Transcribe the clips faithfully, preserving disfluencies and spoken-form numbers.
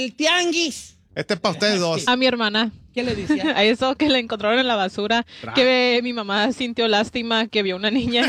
el tianguis. Este es para ustedes dos. A mi hermana. ¿Qué le decía? A eso que le encontraron en la basura. Tra- Que mi mamá sintió lástima que vio una niña.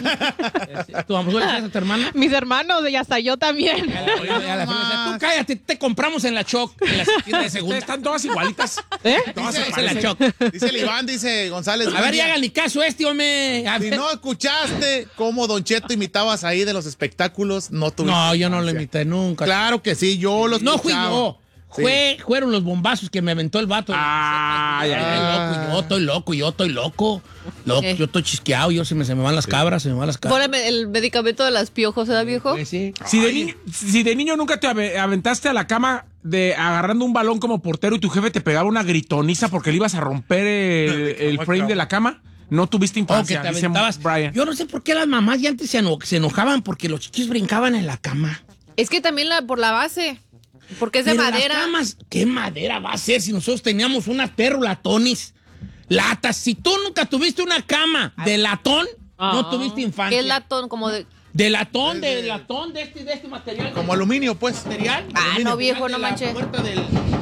¿Tu mamá le decía a tu hermana? Mis hermanos y hasta yo también. Oye, a la feria, tú cállate, te compramos en la Choc, en la tienda de segunda. Ustedes están todas igualitas. ¿Eh? Todas se Dice, en la parecen. Choc. Dice el Iván, dice González. A ver, buen y día. háganle caso a este, hombre. A Si ver. no escuchaste cómo Don Cheto imitabas ahí de los espectáculos, no tuviste. No, yo no lo infancia. imité nunca. Claro que sí, yo los No fui yo. Sí. Fue, fueron los bombazos que me aventó el vato. Ay, ay, Estoy loco, yo estoy loco, yo estoy loco. Loco, ¿Qué? yo estoy chisqueado, yo se me, se me van las cabras, se me van las cabras. Poneme el medicamento de las piojos, ¿verdad, viejo? Pues sí. Si de, ni- si de niño nunca te ave- aventaste a la cama de agarrando un balón como portero y tu jefe te pegaba una gritoniza porque le ibas a romper el, el frame de la cama, no tuviste Oh, que infancia, te dice aventabas. Brian. Yo no sé por qué las mamás ya antes se, eno- se enojaban porque los chiquillos brincaban en la cama. Es que también la, por la base. Porque es de Pero madera. Las camas, ¿qué madera va a ser si nosotros teníamos unas perro latones? Latas. Si tú nunca tuviste una cama de latón, no tuviste infancia. Que es latón, como de. De latón, de latón, de este, de este material. Como aluminio, pues. material. Ah, Aluminio. no, viejo, De no la manches. puerta del-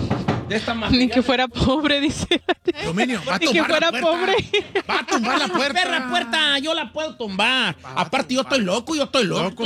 de esta Ni material. que fuera pobre, dice. Aluminio. Va a Ni que tumbar fuera la puerta. pobre. Va a tumbar la puerta. Perra puerta, yo la puedo tumbar. Aparte, yo estoy loco, yo estoy loco. Loco.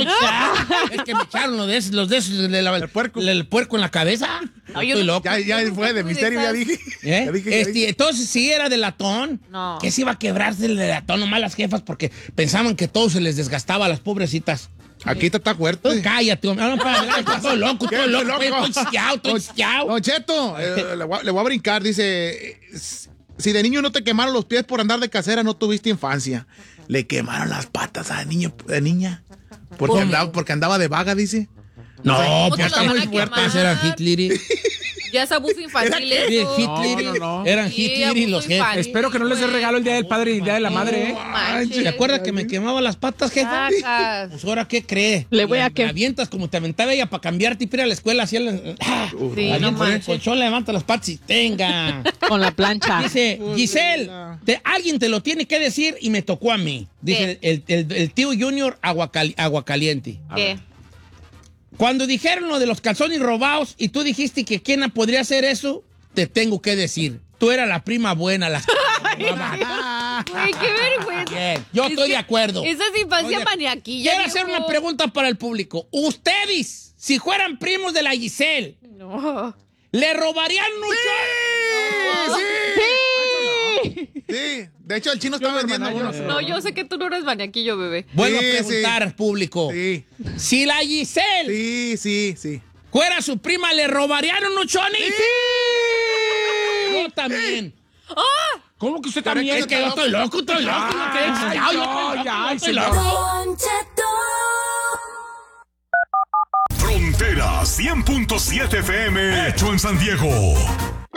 Es que me echaron los de esos, los de esos, de la- El puerco. el puerco en la cabeza. No, yo estoy no- loco. Ya, ya fue de misterio, ya dije. ¿Eh? Ya dije, ya Este, dije. entonces, sí, era de latón. No. Que se iba a quebrarse el de latón, nomás las jefas, porque pensaban que todo se les desgastaba a las pobrecitas. Aquí está, está Tú fuerte. cállate, hombre. No, para adelante, estoy loco, ¿Qué? estoy loco, Loco. estoy chisqueado, estoy Don- chisqueado. Don Cheto, eh, le, voy a, le voy a brincar. Dice: eh, si de niño no te quemaron los pies por andar de casera, no tuviste infancia. Le quemaron las patas a niño, de niña. Porque ¿Por? andaba, porque andaba de vaga, dice. No, ¿Cómo pues te está lo muy van a fuerte. quemar? Ese era Hitler. Ya es abuso infantil eso. Hitler. No, no, no. Eran Sí, Hitler y abuso los jefes. infantil. Espero que no les dé regalo el Día del Padre y el Día de la Madre, ¿eh? No manches. ¿Se acuerda que me quemaba las patas, jefa? Sacas. Pues ahora, ¿qué cree? Le voy a Me que- avientas como te aventaba ella para cambiarte y para ir a la escuela. Así, el, ah, Sí, avienta no el manches. colchón, levanta las patas y tenga. Con la plancha. Dice, Giselle, te- alguien te lo tiene que decir y me tocó a mí. Dice el, el- el tío Junior Aguacal- Aguacaliente. ¿Qué? Cuando dijeron lo de los calzones robados y tú dijiste que quién podría hacer eso, te tengo que decir. Tú eras la prima buena, la Güey, qué vergüenza. Bien, yo Es estoy que de acuerdo. Esa es infancia Oye, maniaquilla. Quiero hacer viejo. una pregunta para el público. Ustedes, si fueran primos de la Giselle, No. ¿le robarían mucho? Sí, de hecho el chino está vendiendo unos. No, yo sé que tú no eres maniaquillo, bebé. Vuelvo Sí, a preguntar, público. Sí, Si la Giselle sí, sí, sí. fuera su prima, ¿le robarían unos chonis? Sí. Yo también. ¿Cómo que usted Pero también? Es que yo estoy loco, estoy loco. no crees. Ay, Ya, yo no, estoy ya, loco, ay, estoy señor. loco. Don Cheto. Frontera cien punto siete F M, hecho en San Diego.